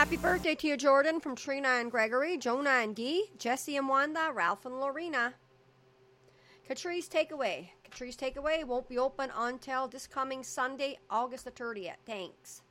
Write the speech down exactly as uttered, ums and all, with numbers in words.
Happy birthday to you, Jordan, from Trina and Gregory, Jonah and Guy, Jesse and Wanda, Ralph and Lorena. Catrice Takeaway. Catrice Takeaway won't be open until this coming Sunday, August the thirtieth. Thanks.